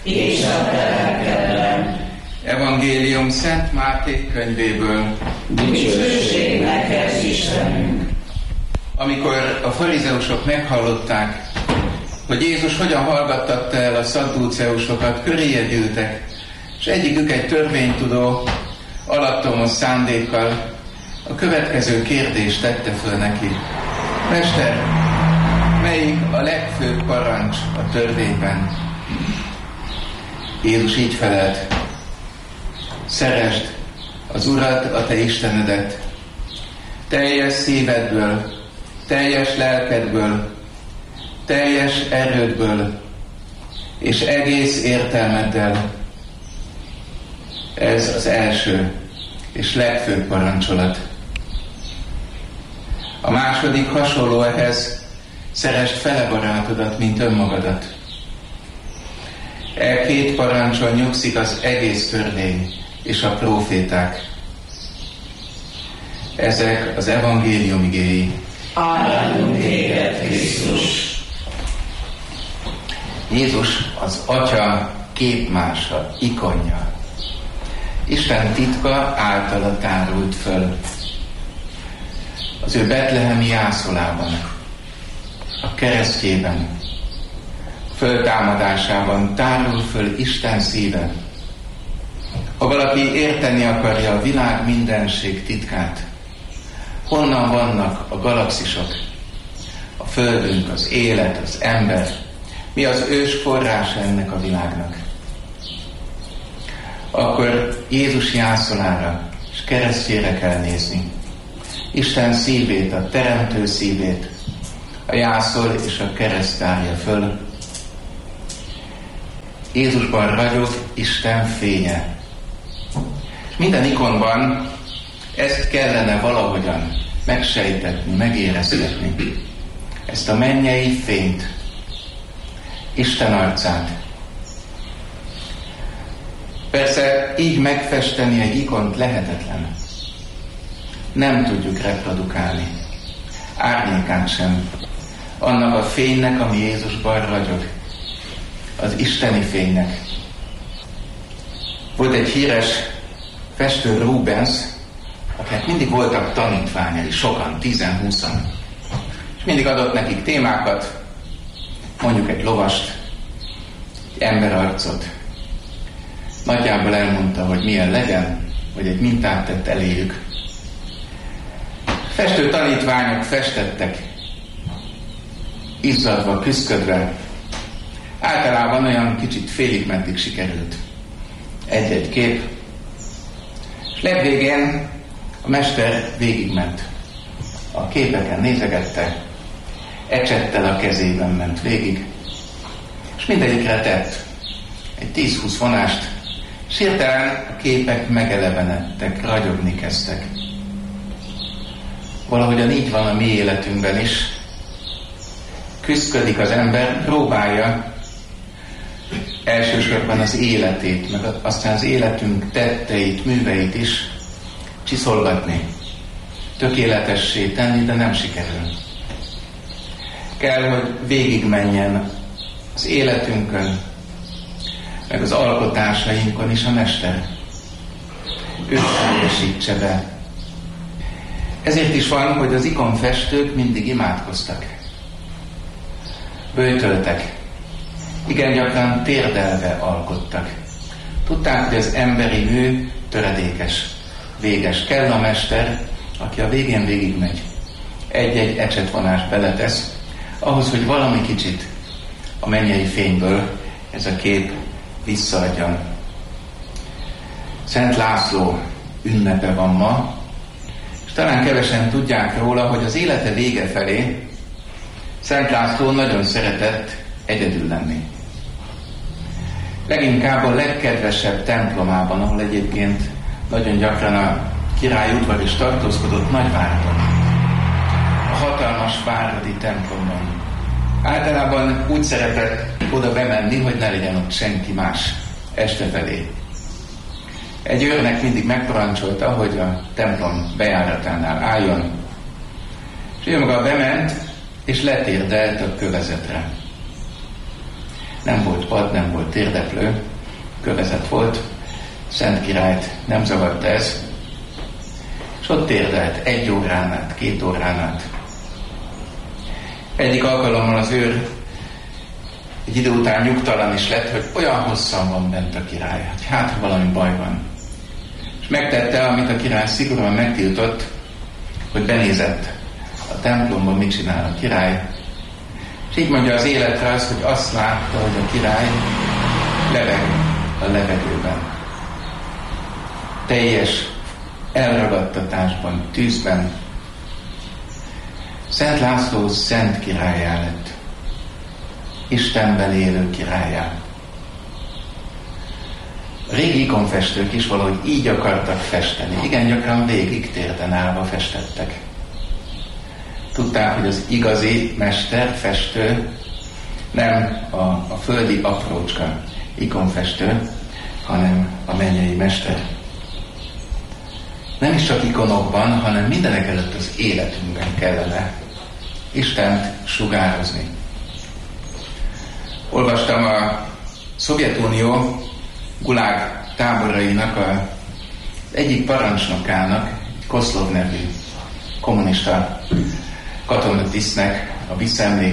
és a te lelkedben. Evangélium Szent Máté könyvéből. Dicsőség neked, Istenünk! Amikor a farizeusok meghallották, hogy Jézus hogyan hallgattatta el a szaddúceusokat, köréje gyűltek, és egyikük egy törvénytudó, alattomos szándékkal a következő kérdést tette föl neki. Mester, melyik a legfőbb parancs a törvényben? Jézus így felelt: szeresd az Urat, a te Istenedet, teljes szívedből, teljes lelkedből, teljes erődből és egész értelmeddel. Ez az első és legfőbb parancsolat. A második hasonló ehhez: szeresd fele barátodat, mint önmagadat. E két parancson nyugszik az egész törvény és a próféták. Ezek az evangélium igéi. Áldunk téged, Krisztus! Jézus az Atya képmása, ikonja. Isten titka általa tárult föl. Az ő betlehemi jászolában, a keresztjében, föltámadásában tárul föl Isten szíve. Ha valaki érteni akarja a világ mindenség titkát, honnan vannak a galaxisok, a földünk, az élet, az ember, mi az ős forrása ennek a világnak, akkor Jézus jászolára és keresztjére kell nézni. Isten szívét, a teremtő szívét, a jászol és a kereszt tárja föl. Jézusban ragyog Isten fénye. Minden ikonban ezt kellene valahogyan megsejtetni, megéreztetni. Ezt a mennyei fényt, Isten arcát. Persze így megfesteni egy ikont lehetetlen. Nem tudjuk reprodukálni. Árnyékán sem. Annak a fénynek, ami Jézusban ragyog. Az isteni fénynek. Volt egy híres festő, Rubens, akinek mindig voltak tanítványai, sokan, 10-20-an. És mindig adott nekik témákat, mondjuk egy lovast, egy emberarcot. Nagyjából elmondta, hogy milyen legyen, vagy egy mintát tett eléjük. Festő tanítványok festettek, izzadva, küszködve. Általában olyan kicsit félig meddig sikerült egy-egy kép. És legvégén a mester végigment. A képeken nézegette, ecsettel a kezében ment végig, és mindegyikre tett egy 10-20 vonást, és hirtelen a képek megelevenedtek, ragyogni kezdtek. Valahogyan így van a mi életünkben is. Küszködik az ember, próbálja elsősorban az életét, meg aztán az életünk tetteit, műveit is csiszolgatni, tökéletessé tenni, de nem sikerül. Kell, hogy végigmenjen az életünkön, meg az alkotásainkon is a Mester. Őt teljesítse be. Ezért is van, hogy az ikonfestők mindig imádkoztak. Böjtöltek. Igen gyakran térdelve alkottak. Tudták, hogy az emberi mű töredékes, véges. Kell a Mester, aki a végén végigmegy. Egy-egy ecsetvonást beletesz, ahhoz, hogy valami kicsit a mennyei fényből ez a kép visszaadjon. Szent László ünnepe van ma, és talán kevesen tudják róla, hogy az élete vége felé Szent László nagyon szeretett egyedül lenni. Leginkább a legkedvesebb templomában, ahol egyébként nagyon gyakran a király udvar is tartózkodott, Nagyváradon. A hatalmas váradi templomban. Általában úgy szeretett oda bemenni, hogy ne legyen ott senki más este felé. Egy őrnek mindig megparancsolta, hogy a templom bejáratánál álljon, és ő maga bement, és letérdelt a kövezetre. Nem volt pad, nem volt térdeplő, kövezet volt, Szent Királyt nem zavart ez, és ott térdelt 1 órán át, 2 órán át. Egyik alkalommal az őr egy idő után nyugtalan is lett, hogy olyan hosszan van bent a király, hogy hát valami baj van. És megtette, amit a király szigorúan megtiltott, hogy benézett a templomba, mit csinál a király. És így mondja az életre az, hogy azt látta, hogy a király lebeg a levegőben. Teljes elragadtatásban, tűzben. Szent László szent királlyá lett. Istenben élő királlyá. A régi ikonfestők is valahogy így akartak festeni. Igen gyakran végig térden állva festettek. Tudták, hogy az igazi mester, festő nem a földi aprócska ikonfestő, hanem a mennyei mester. Nem is csak ikonokban, hanem mindenek előtt az életünkben kellene Istent sugározni. Olvastam a Szovjetunió gulág táborainak az egyik parancsnokának, Koszlov nevű kommunista katonatisztnek a visszaemlékezését.